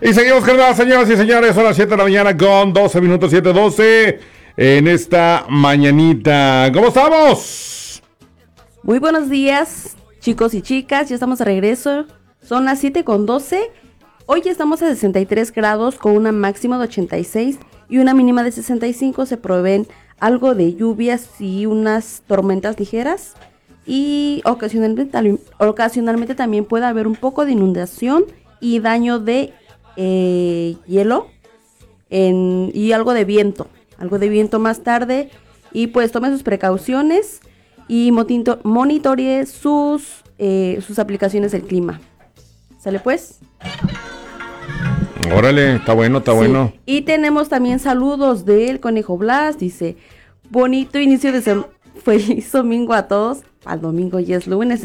Y seguimos con más, señoras y señores, son las 7 de la mañana con 12 minutos, 7:12 en esta mañanita. ¿Cómo estamos? Muy buenos días, chicos y chicas, ya estamos de regreso. Son las 7:12. Hoy estamos a 63 grados con una máxima de 86 y una mínima de 65. Se prevén algo de lluvias y unas tormentas ligeras. Y ocasionalmente también puede haber un poco de inundación y daño de hielo y algo de viento más tarde. Y pues tome sus precauciones y monitoree sus aplicaciones del clima. ¿Sale pues? Órale, está bueno, está bueno. Y tenemos también saludos del Conejo Blas. Dice, bonito inicio de semana. Feliz domingo a todos. Al domingo ya es lunes.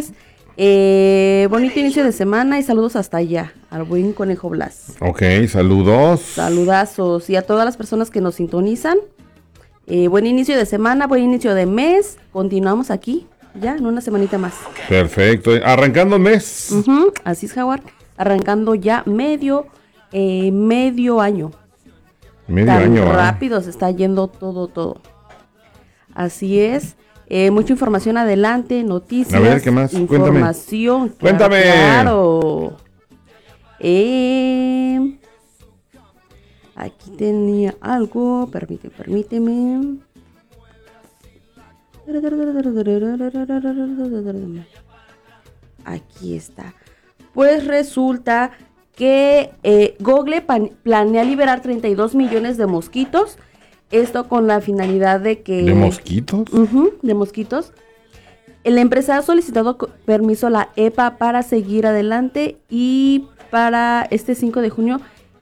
Bonito inicio de semana y saludos hasta allá, al buen Conejo Blas. Ok, saludos. Saludazos y a todas las personas que nos sintonizan. Buen inicio de semana, buen inicio de mes. Continuamos aquí, ya en una semanita más. Perfecto, arrancando el mes. Así es, Jaguar. Arrancando ya medio año. Medio año. Rápido se está yendo todo. Así es. Mucha información adelante, noticias. A ver, ¿qué más? Información. Cuéntame. Claro. Aquí tenía algo. Permíteme. Aquí está. Pues resulta que Google planea liberar 32 millones de mosquitos. Esto con la finalidad de que... ¿De mosquitos? De mosquitos. La empresa ha solicitado permiso a la EPA para seguir adelante y para este 5 de junio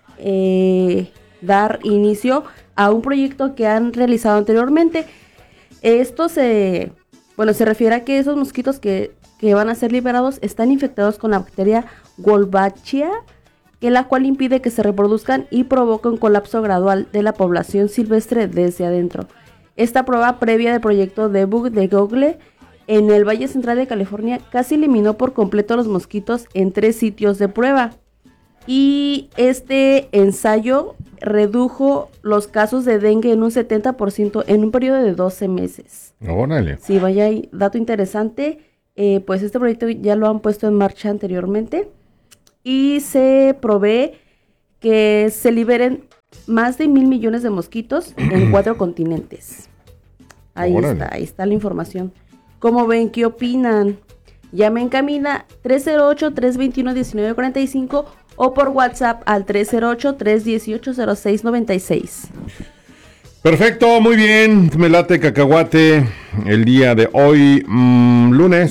dar inicio a un proyecto que han realizado anteriormente. Esto se refiere a que esos mosquitos que van a ser liberados están infectados con la bacteria Wolbachia, que la cual impide que se reproduzcan y provoca un colapso gradual de la población silvestre desde adentro. Esta prueba previa del proyecto debug de Google en el Valle Central de California casi eliminó por completo los mosquitos en 3 sitios de prueba. Y este ensayo redujo los casos de dengue en un 70% en un periodo de 12 meses. Órale. Sí, vaya, dato interesante. Pues este proyecto ya lo han puesto en marcha anteriormente. Y se provee que se liberen más de 1,000 millones de mosquitos en 4 continentes. Ahí está la información. ¿Cómo ven? ¿Qué opinan? Llamen Camila 308-321-1945 o por WhatsApp al 308-318-0696. Perfecto, muy bien. Me late cacahuate el día de hoy, lunes.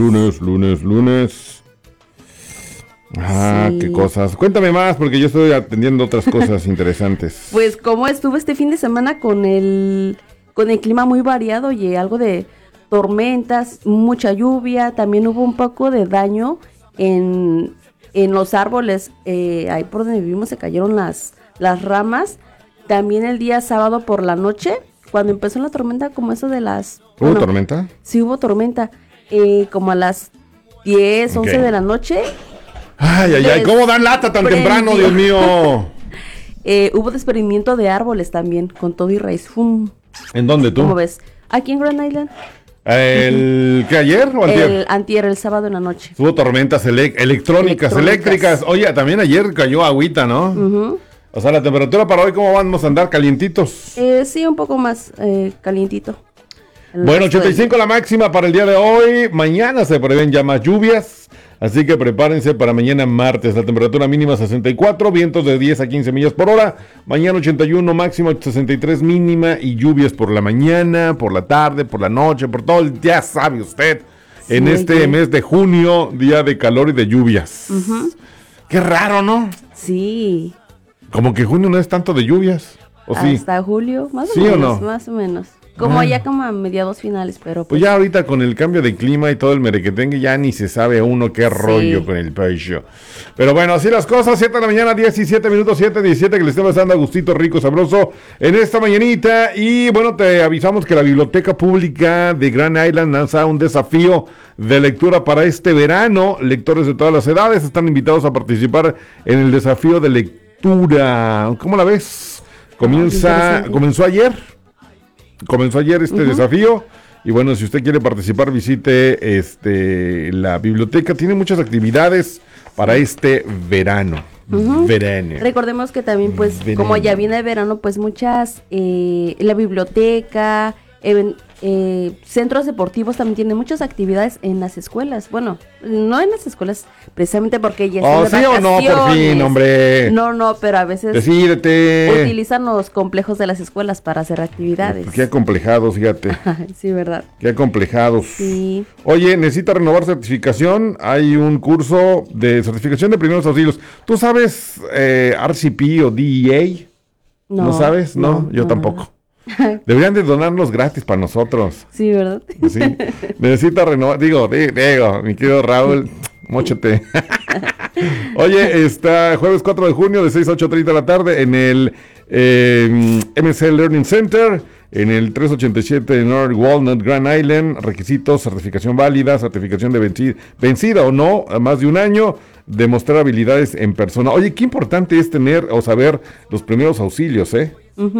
Sí. Qué cosas. Cuéntame más porque yo estoy atendiendo otras cosas interesantes. Pues cómo estuvo este fin de semana con el clima muy variado y algo de tormentas, mucha lluvia, también hubo un poco de daño en los árboles, ahí por donde vivimos se cayeron las ramas. También el día sábado por la noche, cuando empezó la tormenta, como eso de las... ¿Hubo tormenta? Sí, hubo tormenta, como a las 10, 11 de la noche. Ay, ¿cómo dan lata tan temprano, Dios mío? Hubo desprendimiento de árboles también, con todo y raíz. ¡Fum! ¿En dónde tú? ¿Cómo ves? Aquí en Grand Island. ¿Qué, ayer o antier? El sábado en la noche. Hubo tormentas eléctricas. Oye, también ayer cayó agüita, ¿no? O sea, la temperatura para hoy, ¿cómo vamos a andar? ¿Calientitos? Sí, un poco más calientito. Bueno, 85 la máxima para el día de hoy. Mañana se prevén ya más lluvias. Así que prepárense para mañana martes. La temperatura mínima 64, vientos de 10 a 15 millas por hora. Mañana 81, máximo 63 mínima y lluvias por la mañana, por la tarde, por la noche, por todo el día, sabe usted. Sí, en este mes de junio, día de calor y de lluvias. Qué raro, ¿no? Sí. Como que junio no es tanto de lluvias, ¿o sí? Hasta julio, más o ¿Sí menos, o no? más o menos. Como ya como a mediados finales, pero Pues ya ahorita con el cambio de clima y todo el merequetengue ya ni se sabe uno qué rollo con el pecho. Pero bueno, así las cosas, 7 de la mañana, 17 minutos, 7:17, que le estamos dando a gustito rico, sabroso en esta mañanita. Y bueno, te avisamos que la Biblioteca Pública de Grand Island lanza un desafío de lectura para este verano. Lectores de todas las edades están invitados a participar en el desafío de lectura. ¿Cómo la ves? Comenzó ayer este desafío. Y bueno, si usted quiere participar, visite la biblioteca. Tiene muchas actividades para este verano. Verano. Recordemos que también, pues, como ya viene el verano, pues muchas, la biblioteca, centros deportivos también tienen muchas actividades en las escuelas. Bueno, no en las escuelas precisamente porque ya están de ¿sí o no? Por fin, hombre. No, pero a veces Decídete. utilizan los complejos de las escuelas para hacer actividades. Qué acomplejados, fíjate. Sí, ¿verdad? Qué acomplejados. Sí. Oye, necesita renovar certificación. Hay un curso de certificación de primeros auxilios. ¿Tú sabes RCP o DEA? No. sabes? No, yo tampoco. Deberían de donarnos gratis para nosotros. Sí, ¿verdad? Sí. Necesita renovar. Digo, mi querido Raúl, móchate. Oye, está jueves 4 de junio de 6 a 8:30 de la tarde en el MSL Learning Center, en el 387 North Walnut, Grand Island. Requisitos: certificación válida, certificación de vencida o no, a más de un año, demostrar habilidades en persona. Oye, qué importante es tener o saber los primeros auxilios, ¿eh?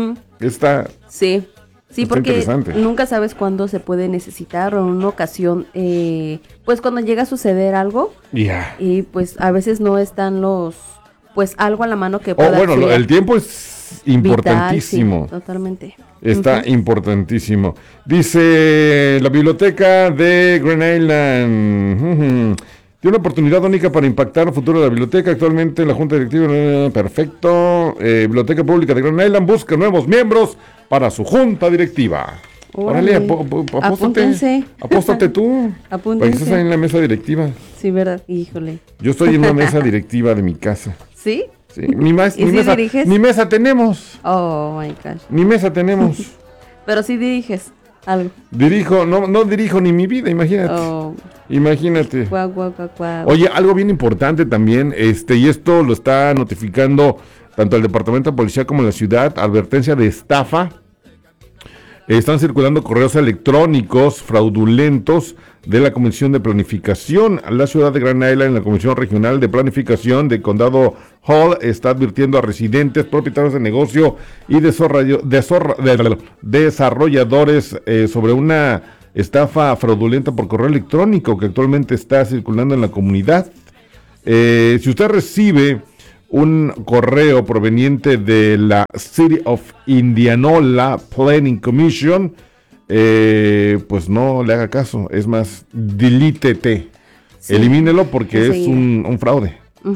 Sí, porque interesante. nunca sabes cuándo se puede necesitar o en una ocasión, pues cuando llega a suceder algo, y pues a veces no están pues algo a la mano que pueda bueno, el tiempo es importantísimo. Vital, sí, totalmente. Está importantísimo. Dice la biblioteca de Grand Island. Tiene una oportunidad única para impactar el futuro de la biblioteca. Actualmente la Junta Directiva, perfecto. Biblioteca Pública de Grand Island busca nuevos miembros para su Junta Directiva. Órale, apóstate. Apóstate tú. Apúntense. Para que estés ahí en la mesa directiva. Sí, ¿verdad? Híjole. Yo estoy en una mesa directiva de mi casa. ¿Sí? Sí. Ni mesa, diriges? Ni mesa tenemos. Oh, my gosh. Ni mesa tenemos. Pero sí diriges algo. No dirijo ni mi vida, imagínate. Oh. Imagínate. Guau. Oye, algo bien importante también, y esto lo está notificando tanto el Departamento de Policía como la ciudad, advertencia de estafa. Están circulando correos electrónicos fraudulentos de la Comisión de Planificación. La ciudad de Grand Island, la Comisión Regional de Planificación de Condado Hall, está advirtiendo a residentes, propietarios de negocio y desarrolladores sobre una estafa fraudulenta por correo electrónico que actualmente está circulando en la comunidad. Si usted recibe un correo proveniente de la City of Indianola Planning Commission, pues no le haga caso, es más, delítete, elimínelo porque es un fraude.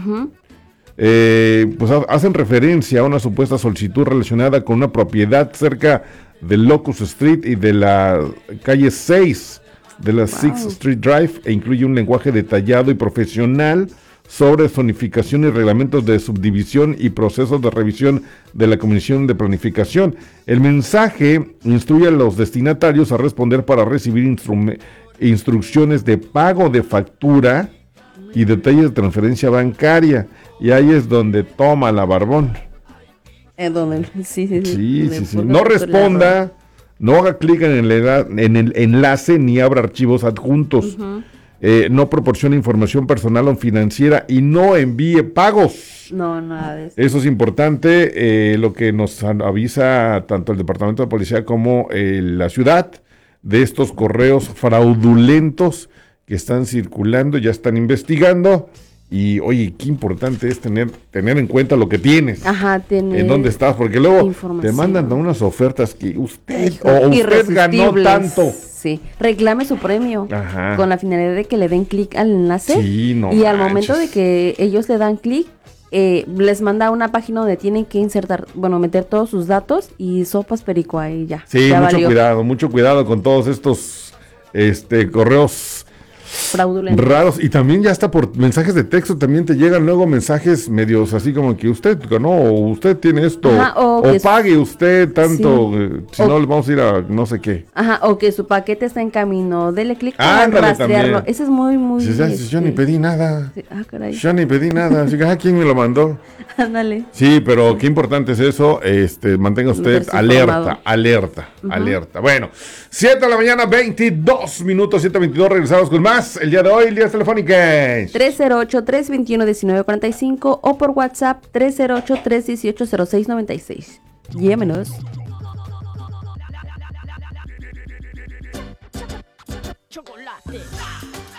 Pues hacen referencia a una supuesta solicitud relacionada con una propiedad cerca de Locust Street y de la calle 6 de la 6th Street Drive, e incluye un lenguaje detallado y profesional sobre zonificación y reglamentos de subdivisión y procesos de revisión de la Comisión de Planificación. El mensaje instruye a los destinatarios a responder para recibir instrucciones de pago de factura y detalles de transferencia bancaria. Y ahí es donde toma la barbón. Sí. No responda, no haga clic en el enlace ni abra archivos adjuntos. No proporciona información personal o financiera y no envíe pagos. No, nada de eso. Eso es importante, lo que nos avisa tanto el Departamento de Policía como la ciudad de estos correos fraudulentos que están circulando, ya están investigando. Y oye, qué importante es tener en cuenta lo que tienes. Tener en dónde estás, porque luego te mandan unas ofertas que usted ganó tanto. Sí, reclame su premio con la finalidad de que le den clic al enlace. Y al momento de que ellos le dan clic, les manda a una página donde tienen que meter todos sus datos y sopas perico ahí ya. Sí, mucho cuidado con todos estos correos fraudulentos. Raros, y también ya hasta por mensajes de texto también te llegan luego mensajes medios así como que usted ganó, o usted tiene esto, Ajá, o pague usted tanto, si O- no le vamos a ir a no sé qué. Ajá, o que su paquete está en camino, dele clic para Ándale, rastrearlo. también. Ese es muy... Yo ni pedí nada, Sí, caray. yo ni pedí nada, así que, ¿quién me lo mandó? Ándale. Sí, pero qué importante es eso, mantenga usted Verse alerta, informado. alerta. Bueno, 7 de la mañana, 22 minutos, 7:22, regresamos con más. El día de hoy, líneas telefónicas. 308-321-1945 o por WhatsApp 308-318-0696. Llémenos. Chocolate.